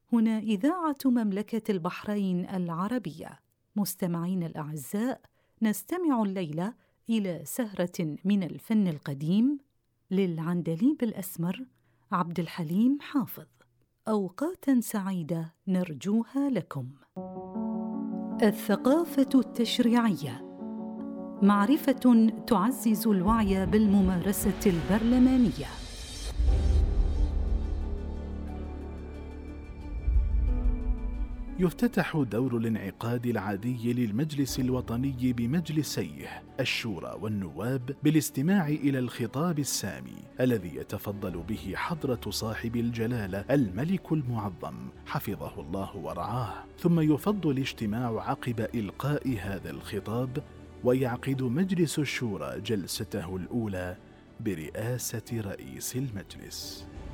هنا إذاعة مملكة البحرين العربية. مستمعين الأعزاء، نستمع الليلة إلى سهرة من الفن القديم للعندليب الأسمر عبد الحليم حافظ. أوقاتاً سعيدة نرجوها لكم. الثقافة التشريعية معرفة تعزز الوعي بالممارسة البرلمانية. يفتتح دور الانعقاد العادي للمجلس الوطني بمجلسيه الشورى والنواب بالاستماع إلى الخطاب السامي الذي يتفضل به حضرة صاحب الجلالة الملك المعظم حفظه الله ورعاه، ثم يفض الاجتماع عقب إلقاء هذا الخطاب، ويعقد مجلس الشورى جلسته الأولى برئاسة رئيس المجلس.